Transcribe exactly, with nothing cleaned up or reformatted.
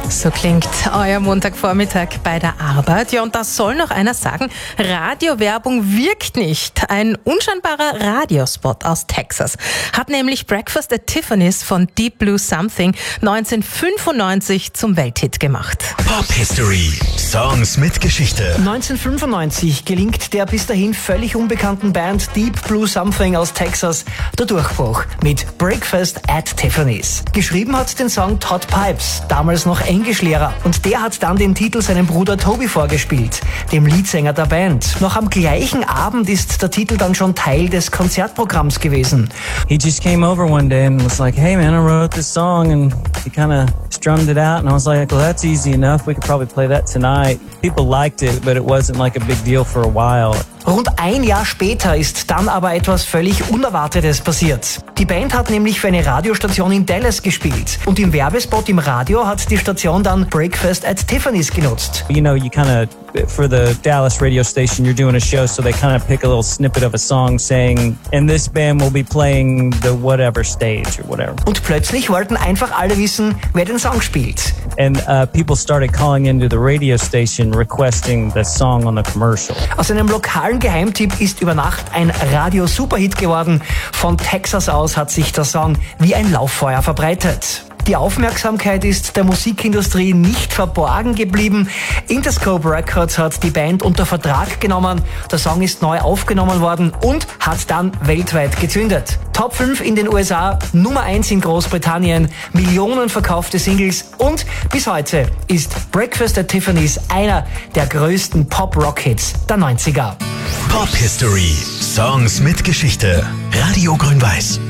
So klingt euer Montagvormittag bei der Arbeit. Ja, und das soll noch einer sagen, Radiowerbung wirkt nicht. Ein unscheinbarer Radiospot aus Texas hat nämlich Breakfast at Tiffany's von Deep Blue Something neunzehnhundertfünfundneunzig zum Welthit gemacht. Pop History. Songs mit Geschichte. neunzehnhundertfünfundneunzig gelingt der bis dahin völlig unbekannten Band Deep Blue Something aus Texas der Durchbruch mit Breakfast at Tiffany's. Geschrieben hat den Song Todd Pipes, damals noch Englischlehrer, und der hat dann den Titel seinem Bruder Toby vorgespielt, dem Leadsänger der Band. Noch am gleichen Abend ist der Titel dann schon Teil des Konzertprogramms gewesen. He just came over one day and was like, hey man, I wrote this song, and he kind of strummed it out, and I was like, well, that's easy enough, we could probably play that tonight. People liked it, but it wasn't like a big deal for a while. Rund ein Jahr später ist dann aber etwas völlig Unerwartetes passiert. Die Band hat nämlich für eine Radiostation in Dallas gespielt und im Werbespot im Radio hat die Station dann Breakfast at Tiffany's genutzt. You know, you kind of, for the Dallas radio station, you're doing a show, so they kind of pick a little snippet of a song saying, and this band will be playing the whatever stage or whatever. Und plötzlich wollten einfach alle wissen, wer den Song spielt. And uh, people started calling into the radio station requesting the song on the commercial. Aus einem lokalen Geheimtipp ist über Nacht ein Radio-Superhit geworden. Von Texas aus hat sich der Song wie ein Lauffeuer verbreitet. Die Aufmerksamkeit ist der Musikindustrie nicht verborgen geblieben. Interscope Records hat die Band unter Vertrag genommen. Der Song ist neu aufgenommen worden und hat dann weltweit gezündet. Top fünf in den U S A, Nummer eins in Großbritannien, Millionen verkaufte Singles und bis heute ist Breakfast at Tiffany's einer der größten Pop-Rock-Hits der neunziger. Pop History. Songs mit Geschichte. Radio Grün-Weiß.